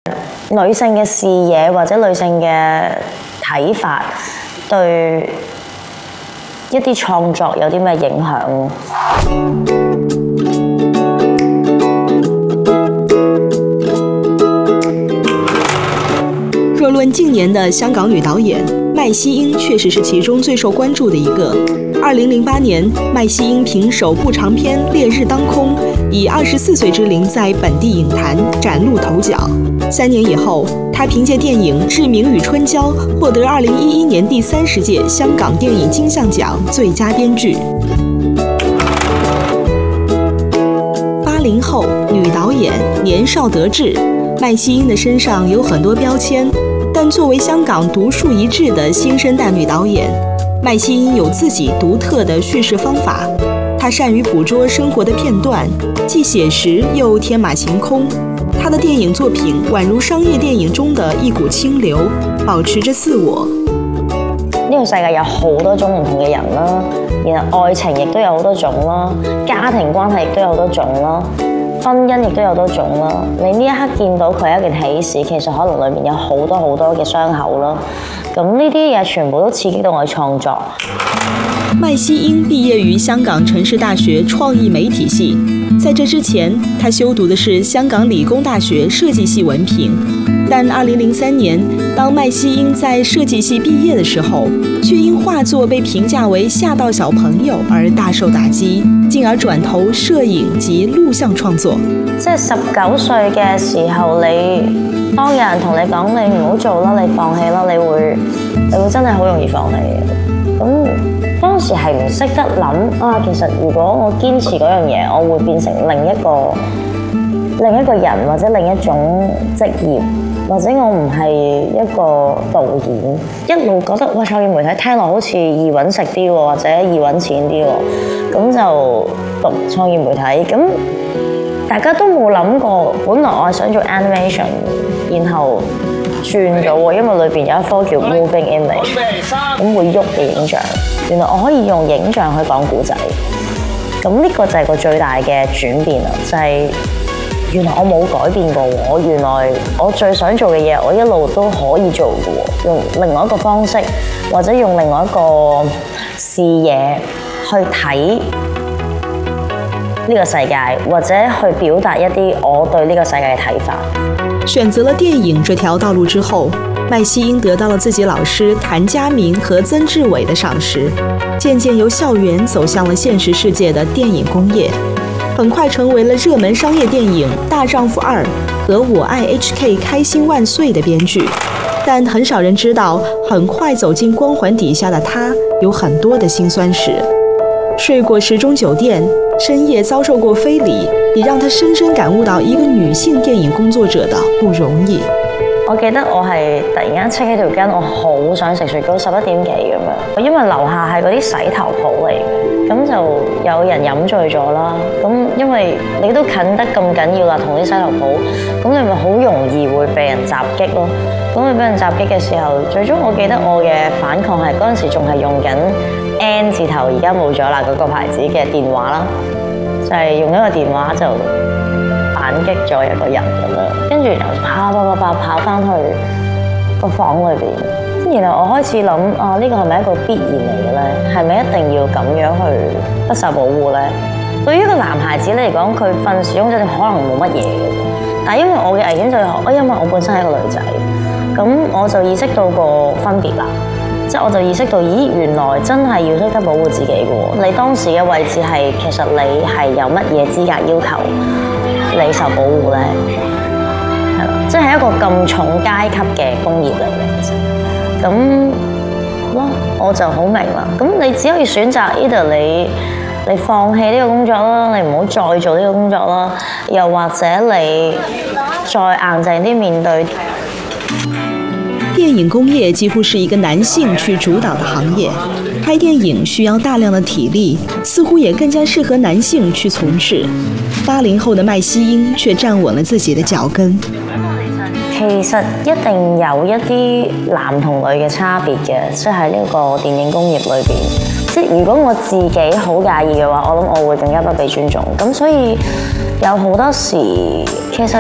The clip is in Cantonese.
女性嘅視野或者女性嘅睇法，對一啲創作有啲咩影響？ 若论近年的香港女导演，麦西英确实是其中最受关注的一个。2008年，麦西英凭首部长片《烈日当空》，以24岁之龄在本地影坛崭露头角。3年以后，她凭借电影《志明与春娇》获得2011年第30届香港电影金像奖最佳编剧。80后女导演，年少得志，麦西英的身上有很多标签。但作为香港独树一帜的新生代女导演，麦西英有自己独特的叙事方法。她善于捕捉生活的片段，既写实又天马行空。她的电影作品宛如商业電影中的一股清流，保持着自我。 呢個世界有好多種唔同嘅人啦，然後愛情亦都有好多種啦，家庭關係亦都有好多種啦。婚姻亦都有好多種啦，你呢一刻見到佢係一件喜事，其實可能裏面有好多好多嘅傷口啦。咁呢啲嘢全部都刺激到我嘅創作。 麥西英畢業於香港城市大學創意媒體系，在這之前，她修讀的是香港理工大學設計系文憑。但2003年，當麥西英在設計系畢業的時候，卻因畫作被評價為嚇到小朋友而大受打擊，進而轉投攝影及錄像創作。 即係19歲嘅時候，你當有人同你講你唔好做啦，你放棄啦，你會真係好容易放棄嘅。咁當時係唔識得諗啊，其實如果我堅持嗰樣嘢，我會變成另一個人或者另一種職業。或者我唔係一個導演，一路覺得哇創意媒體聽落好似易揾食啲喎，或者易揾錢啲喎，咁就讀創意媒體。咁大家都冇諗過，本來我係想做 animation， 然後轉咗喎，因為裏邊有一科叫 moving image， 咁會喐嘅影像，原來我可以用影像去講故仔。咁呢個就係個最大嘅轉變啦，就係原來我冇改變過喎，原來我最想做嘅嘢，我一路都可以做嘅喎，用另外一個方式，或者用另外一個視野去睇呢個世界，或者去表達一啲我對呢個世界嘅睇法。 選擇了電影這條道路之後，麥西英得到了自己老師譚家明和曾志偉的賞識，漸漸由校園走向了現實世界的電影工業。很快成為了熱門商業電影《大丈夫2》和《我愛 HK 開心萬歲》的編劇，但很少人知道，很快走進光環底下的他有很多的辛酸史。睡過時鐘酒店，深夜遭受過非禮，也讓他深深感悟到一個女性電影工作者的不容易。 我記得我係突然間戚起條筋，我好想食雪糕，11點幾咁樣，因為樓下係嗰啲洗頭鋪嚟嘅，咁就有人飲醉咗啦。咁因為你都近得咁緊要啦，同啲洗頭鋪，咁你咪好容易會被人襲擊咯。咁你俾人襲擊嘅時候，最終我記得我嘅反抗係嗰陣時仲係用緊 N 字頭，而家冇咗啦嗰個牌子嘅電話啦，就係用一個電話就反擊咗一個人咁樣，跟住就跑翻去個房裏邊，然後我開始諗啊，呢個係咪一個必然嚟嘅咧？係咪一定要咁樣去不受保護咧？對於一個男孩子嚟講，佢瞓時鐘酒店可能冇乜嘢嘅，但係因為我嘅危險就係，因為我本身係一個女仔，咁我就意識到個分別啦。即係我就意識到，咦，原來真係要識得保護自己嘅喎。你當時嘅位置係，其實你係有乜嘢資格要求你受保護咧？係啦，即係一個咁重階級嘅工業嚟嘅，其實咁咯，我就好明啦。咁你只可以選擇 either 你放棄呢個工作啦，你唔好再做呢個工作啦，又或者你再硬淨啲面對。 電影工業幾乎是一個男性去主導的行業，拍電影需要大量的體力，似乎也更加適合男性去從事。80後的麥西英卻站穩了自己的腳跟。 其實一定有一啲男同女嘅差別嘅，即係呢個電影工業裏邊。即係如果我自己好介意嘅話，我諗我會更加不被尊重。咁所以有好多時其實